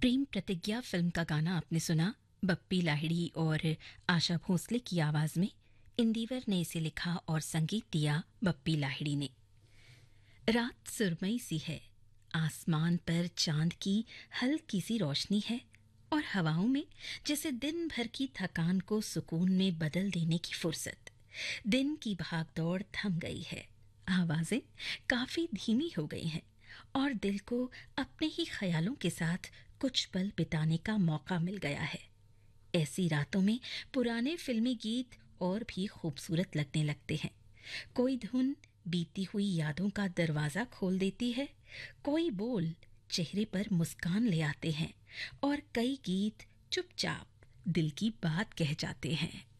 प्रेम प्रतिज्ञा फिल्म का गाना आपने सुना। बप्पी लाहिड़ी और आशा भोसले की आवाज में। इंदिवर ने इसे लिखा और संगीत दिया बप्पी लाहिड़ी ने। रात सुरमई सी है, आसमान पर चांद की हल्की सी रोशनी है और हवाओं में जैसे दिन भर की थकान को सुकून में बदल देने की फुर्सत। दिन की भागदौड़ थम गई है, आवाजें काफी धीमी हो गई हैं और दिल को अपने ही ख्यालों के साथ कुछ पल बिताने का मौका मिल गया है। ऐसी रातों में पुराने फिल्मी गीत और भी खूबसूरत लगने लगते हैं। कोई धुन बीती हुई यादों का दरवाजा खोल देती है, कोई बोल चेहरे पर मुस्कान ले आते हैं और कई गीत चुपचाप दिल की बात कह जाते हैं।